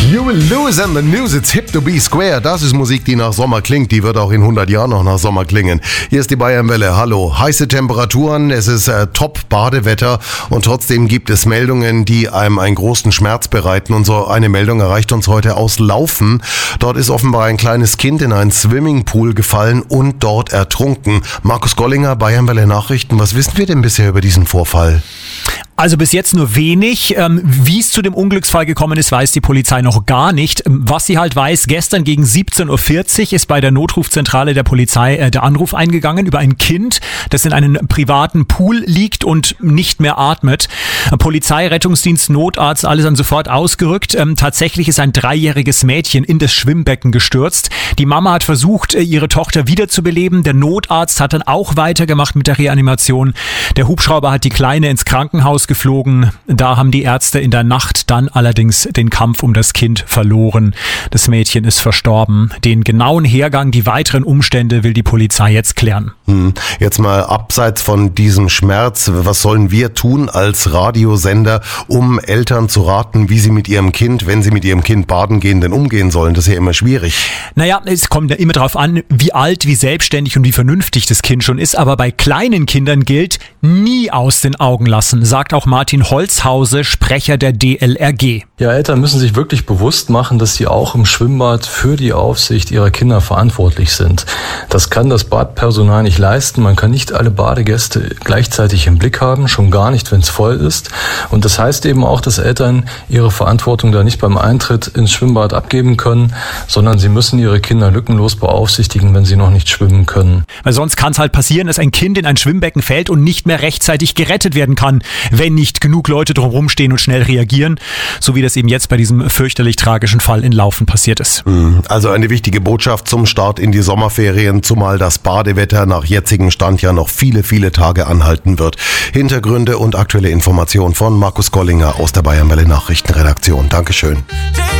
You will lose in the news, it's hip to be square. Das ist Musik, die nach Sommer klingt. Die wird auch in 100 Jahren noch nach Sommer klingen. Hier ist die Bayernwelle. Hallo. Heiße Temperaturen, es ist Top-Badewetter und trotzdem gibt es Meldungen, die einem einen großen Schmerz bereiten. Und so eine Meldung erreicht uns heute aus Laufen. Dort ist offenbar ein kleines Kind in einen Swimmingpool gefallen und dort ertrunken. Markus Gollinger, Bayernwelle Nachrichten. Was wissen wir denn bisher über diesen Vorfall? Also bis jetzt nur wenig. Wie es zu dem Unglücksfall gekommen ist, weiß die Polizei noch gar nicht. Was sie halt weiß, gestern gegen 17.40 Uhr ist bei der Notrufzentrale der Polizei der Anruf eingegangen über ein Kind, das in einem privaten Pool liegt und nicht mehr atmet. Polizei, Rettungsdienst, Notarzt, alles dann sofort ausgerückt. Tatsächlich ist ein 3-jähriges Mädchen in das Schwimmbecken gestürzt. Die Mama hat versucht, ihre Tochter wiederzubeleben. Der Notarzt hat dann auch weitergemacht mit der Reanimation. Der Hubschrauber hat die Kleine ins Krankenhaus geflogen. Da haben die Ärzte in der Nacht dann allerdings den Kampf um das Kind verloren. Das Mädchen ist verstorben. Den genauen Hergang, die weiteren Umstände will die Polizei jetzt klären. Jetzt mal abseits von diesem Schmerz, was sollen wir tun als Radiosender, um Eltern zu raten, wie sie mit ihrem Kind, wenn sie mit ihrem Kind baden gehen, denn umgehen sollen? Das ist ja immer schwierig. Naja, es kommt ja immer darauf an, wie alt, wie selbstständig und wie vernünftig das Kind schon ist. Aber bei kleinen Kindern gilt, nie aus den Augen lassen, sagt auch Martin Holzhause, Sprecher der DLRG. Ja, Eltern müssen sich wirklich bewusst machen, dass sie auch im Schwimmbad für die Aufsicht ihrer Kinder verantwortlich sind. Das kann das Badpersonal nicht leisten. Man kann nicht alle Badegäste gleichzeitig im Blick haben, schon gar nicht, wenn es voll ist. Und das heißt eben auch, dass Eltern ihre Verantwortung da nicht beim Eintritt ins Schwimmbad abgeben können, sondern sie müssen ihre Kinder lückenlos beaufsichtigen, wenn sie noch nicht schwimmen können. Weil sonst kann es halt passieren, dass ein Kind in ein Schwimmbecken fällt und nicht mehr rechtzeitig gerettet werden kann, wenn nicht genug Leute drumherum stehen und schnell reagieren, so wie das eben jetzt bei diesem fürchterlich tragischen Fall in Laufen passiert ist. Also eine wichtige Botschaft zum Start in die Sommerferien, zumal das Badewetter nach jetzigem Stand ja noch viele, viele Tage anhalten wird. Hintergründe und aktuelle Informationen von Markus Gollinger aus der Bayernwelle Nachrichtenredaktion. Dankeschön.